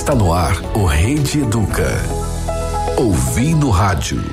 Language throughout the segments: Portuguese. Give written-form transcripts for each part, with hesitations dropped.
Está no ar o Rede Educa. Ouvi no rádio.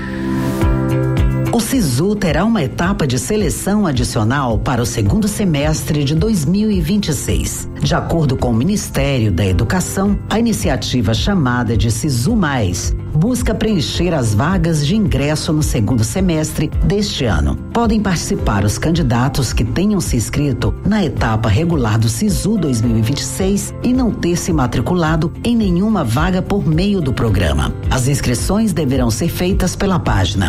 O SISU terá uma etapa de seleção adicional para o segundo semestre de 2026. De acordo com o Ministério da Educação, a iniciativa chamada de SISU Mais busca preencher as vagas de ingresso no segundo semestre deste ano. Podem participar os candidatos que tenham se inscrito na etapa regular do SISU 2026 e não ter se matriculado em nenhuma vaga por meio do programa. As inscrições deverão ser feitas pela página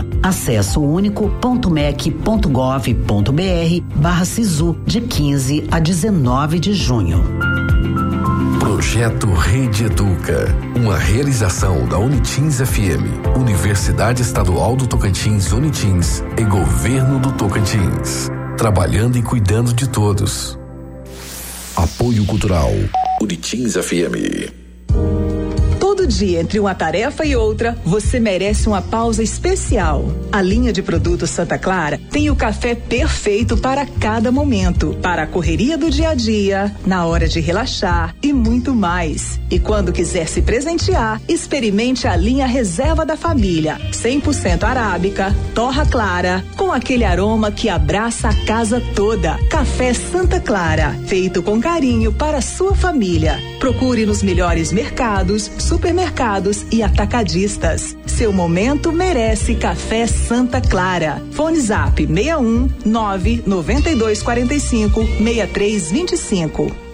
acessounico.mec.gov.br/SISU de 15 a 19 de junho. Projeto Rede Educa, uma realização da Unitins FM, Universidade Estadual do Tocantins Unitins e Governo do Tocantins, trabalhando e cuidando de todos. Apoio Cultural, Unitins FM. Todo dia, entre uma tarefa e outra, você merece uma pausa especial. A linha de produtos Santa Clara tem o café perfeito para cada momento, para a correria do dia a dia, na hora de relaxar e muito mais. E quando quiser se presentear, experimente a linha Reserva da Família, 100% arábica, torra clara, com aquele aroma que abraça a casa toda. Café Santa Clara, feito com carinho para a sua família. Procure nos melhores mercados, supermercados e atacadistas. Seu momento merece Café Santa Clara. Fone Zap 61 99245 6325.